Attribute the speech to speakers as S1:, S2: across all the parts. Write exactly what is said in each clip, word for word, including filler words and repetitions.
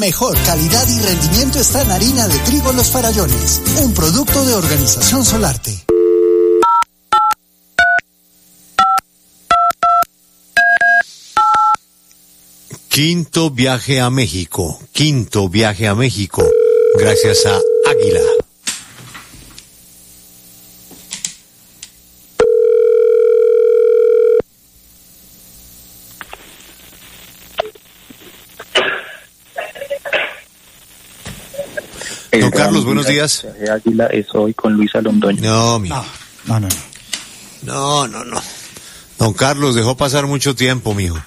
S1: Mejor calidad y rendimiento está en harina de trigo Los Farallones, un producto de Organización Solarte.
S2: Quinto viaje a México, quinto viaje a México, gracias a Águila. Don Carlos, buenos días.
S3: Águila es hoy con Luisa Londoño.
S2: No, mi...
S4: no, no, no,
S2: no, no, no. Don Carlos, dejó pasar mucho tiempo, mijo.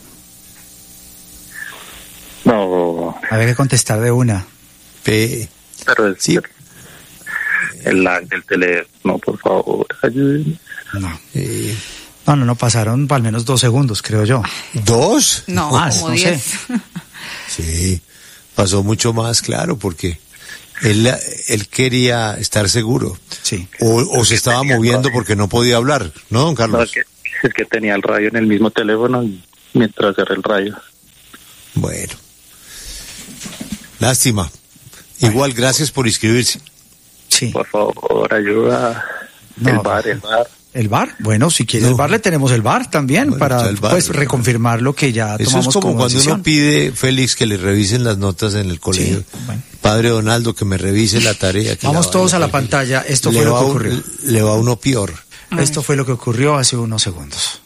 S3: No.
S4: Había que contestar de una.
S2: P...
S3: Pero es
S2: sí.
S3: El lag del teléfono, por favor, ayúdenme.
S4: No.
S2: Eh...
S4: No, no, no, pasaron al menos dos segundos, creo yo.
S2: ¿Dos?
S5: No,
S4: Más,
S5: como
S4: no
S5: diez.
S4: sé.
S2: Sí, pasó mucho más, claro, porque él, él quería estar seguro.
S4: Sí.
S2: O, o se estaba moviendo porque no podía hablar, ¿no, don
S3: No,
S2: Carlos?
S3: es que, es que tenía el radio en el mismo teléfono y mientras cerré el radio.
S2: Bueno. Lástima. Igual, gracias por inscribirse.
S4: Sí.
S3: Por favor, ayuda.
S4: No.
S3: El bar, el bar.
S4: ¿El bar? Bueno, si quiere
S2: No.
S4: el bar, le tenemos el bar también,
S2: Bueno,
S4: para
S2: está el bar.
S4: pues reconfirmar lo que ya
S2: Eso
S4: tomamos
S2: es como, cuando
S4: decisión.
S2: uno pide, Félix, que le revisen las notas en el colegio.
S4: Sí, bueno.
S2: Padre Donaldo, que me revise la tarea. que
S4: Vamos
S2: la
S4: todos
S2: vaya
S4: a la
S2: corregir.
S4: pantalla. Esto
S2: Le
S4: fue lo
S2: va
S4: que
S2: un-
S4: ocurrió.
S2: Le va uno peor.
S4: Esto fue lo que ocurrió hace unos segundos.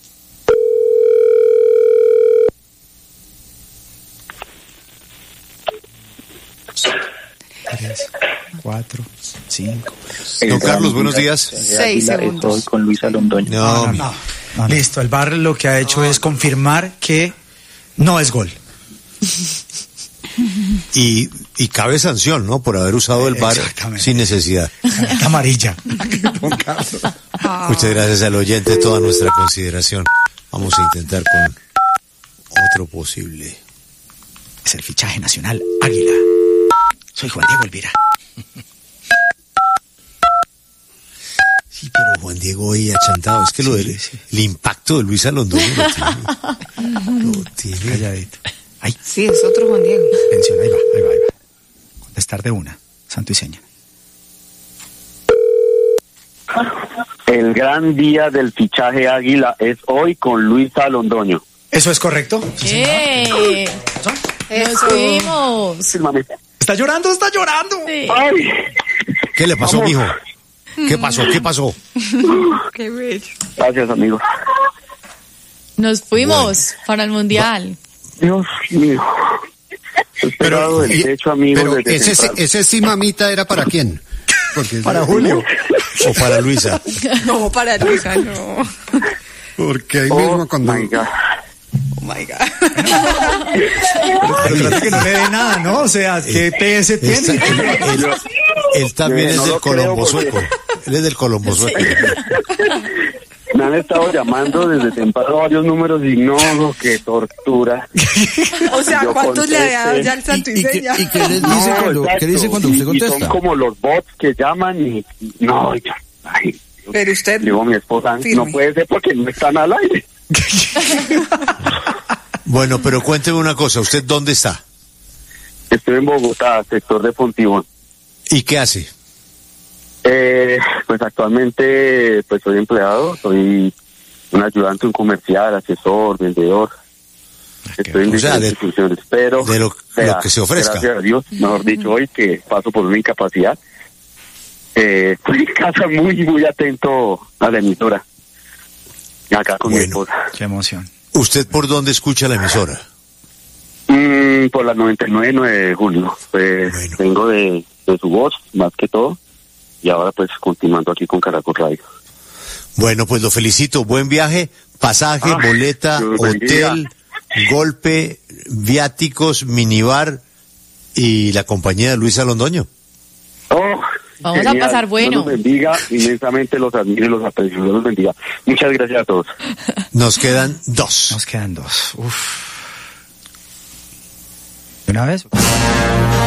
S4: Tres, cuatro, cinco.
S3: El
S2: Don
S3: gran
S2: Carlos, buenos
S3: día
S2: días.
S3: de
S5: Seis
S3: Águila
S5: segundos.
S3: es hoy con Luisa Londoño.
S2: No,
S4: No,
S2: mi-
S4: no, no, no. Listo, el bar lo que ha hecho es confirmar que no es gol.
S2: Y, y cabe sanción, ¿no? Por haber usado el bar
S4: Exactamente.
S2: sin necesidad.
S4: Amarilla. Don Carlos.
S2: Muchas gracias al oyente, toda nuestra consideración. Vamos a intentar con otro posible.
S4: Es el fichaje nacional Águila. Soy Juan Diego Elvira.
S2: Sí, pero Juan Diego hoy achantado. Es que lo
S4: Sí,
S2: del
S4: sí.
S2: el impacto de Luisa Londoño lo tiene. Lo tiene.
S4: Calladito. Ay,
S5: Sí, es otro Juan Diego.
S4: atención, ahí va, ahí va, ahí va. Contestar de una, santo y seña.
S3: El gran día del fichaje Águila es hoy con Luisa Londoño.
S4: ¿Eso es correcto? Sí, señor.
S5: ¡Eh! ¡Nos fuimos!
S3: Fírmame.
S4: ¿Está llorando? ¿Está llorando?
S5: Sí.
S3: ¡Ay!
S2: ¿Qué le pasó,
S3: Vamos.
S2: mijo? ¿Qué pasó? ¿Qué pasó?
S5: ¡Qué bello!
S3: Gracias, amigo.
S5: Nos fuimos para el Mundial.
S3: Dios mío. Esperado del
S6: y-
S3: techo, amigo.
S6: Pero
S3: desde
S6: ese,
S3: temprano.
S6: ese sí, mamita, ¿era para quién? Porque
S4: Para Julio.
S2: ¿O para Luisa?
S5: No, para Luisa, no.
S6: Porque ahí
S3: Oh,
S6: mismo cuando...
S3: my God.
S5: Oh my God.
S4: Pero trate que no le dé nada, ¿no? O sea, ¿qué P S
S2: Esta-
S4: tiene?
S2: él, él- él también
S3: Yo
S2: es
S3: no
S2: del
S3: lo creo
S2: Colombo
S3: porque-
S2: sueco. Él es del Colombo sueco.
S3: Me han estado llamando desde temprano varios números y no, qué tortura.
S5: O sea,
S3: Yo
S5: ¿cuántos le había dado
S3: contesté.
S5: ya el santo y
S6: ¿Y, qué,
S5: seña?
S6: y qué les dice
S3: No,
S6: cuando,
S3: exacto.
S6: qué dice cuando usted
S3: Y- y
S6: contesta?
S3: son como los bots que llaman y no, ya, ay,
S5: Pero usted...
S3: digo mi esposa,
S5: Firme.
S3: no puede ser porque no están al aire.
S2: Bueno, pero cuénteme una cosa. ¿Usted dónde está?
S3: Estoy en Bogotá, sector de Fontibón.
S2: ¿Y qué hace?
S3: Eh, pues actualmente pues soy empleado, soy un ayudante, un comercial, asesor, vendedor. Estoy en
S2: O sea,
S3: diferentes
S2: de-
S3: funciones, pero
S2: de lo- lo que se ofrezca.
S3: Gracias a Dios, mejor dicho, hoy que paso por una incapacidad, eh, estoy en casa muy, muy atento a la emisora. Acá con mi
S2: Bueno.
S3: esposa.
S4: Qué emoción.
S2: ¿Usted por dónde escucha la emisora?
S3: Mm, por la noventa y nueve nueve de julio. Pues
S2: Bueno.
S3: vengo de, de su voz, más que todo, y ahora pues continuando aquí con Caracol Radio.
S2: Bueno, pues lo felicito. Buen viaje, pasaje,
S3: Ah,
S2: boleta,
S3: Dios bendiga.
S2: hotel, golpe, viáticos, minibar y la compañía de Luisa Londoño.
S3: Oh,
S5: Vamos a pasar bueno.
S3: Dios los bendiga, inmensamente los admiro y los aprecio. Dios los bendiga. Muchas gracias a todos.
S2: Nos quedan dos.
S4: Nos quedan dos. Uf. ¿De una vez?